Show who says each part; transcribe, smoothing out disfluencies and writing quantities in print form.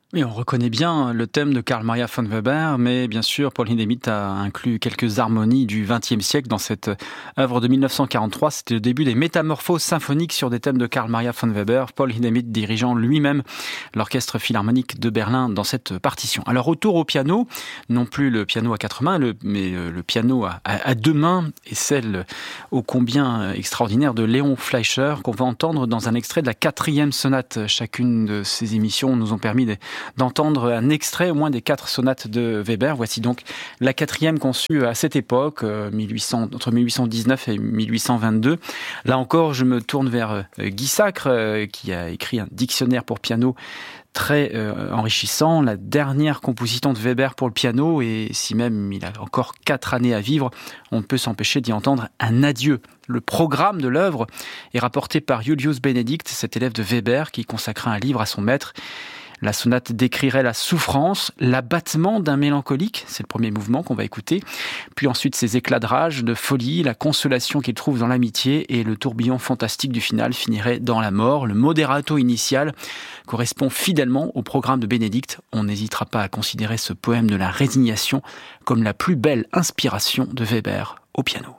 Speaker 1: Et on reconnaît bien le thème de Carl Maria von Weber, mais bien sûr, Paul Hindemith a inclus quelques harmonies du XXe siècle dans cette œuvre de 1943. C'était le début des métamorphoses symphoniques sur des thèmes de Carl Maria von Weber, Paul Hindemith dirigeant lui-même l'orchestre philharmonique de Berlin dans cette partition. Alors, retour au piano, non plus le piano à quatre mains, mais le piano à deux mains, et celle ô combien extraordinaire de Léon Fleischer, qu'on va entendre dans un extrait de la 4e sonate. Chacune de ces émissions nous ont permis d'entendre un extrait au moins des 4 sonates de Weber. Voici donc la 4e conçue à cette époque, entre 1819 et 1822. Là encore, je me tourne vers Guy Sacre, qui a écrit un dictionnaire pour piano très enrichissant, la dernière composition de Weber pour le piano, et si même il a encore 4 années à vivre, on ne peut s'empêcher d'y entendre un adieu. Le programme de l'œuvre est rapporté par Julius Benedict, cet élève de Weber qui consacra un livre à son maître. La sonate décrirait la souffrance, l'abattement d'un mélancolique, c'est le premier mouvement qu'on va écouter, puis ensuite ses éclats de rage, de folie, la consolation qu'il trouve dans l'amitié, et le tourbillon fantastique du final finirait dans la mort. Le moderato initial correspond fidèlement au programme de Bénédicte. On n'hésitera pas à considérer ce poème de la résignation comme la plus belle inspiration de Weber au piano.